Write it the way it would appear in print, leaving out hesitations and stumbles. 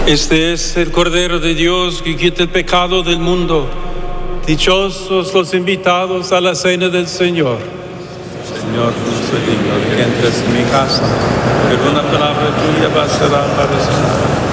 Este es el Cordero de Dios que quita el pecado del mundo. Dichosos los invitados a la cena del Señor. Señor, no soy digno de que entres en mi casa, pero una palabra tuya bastará para sanar.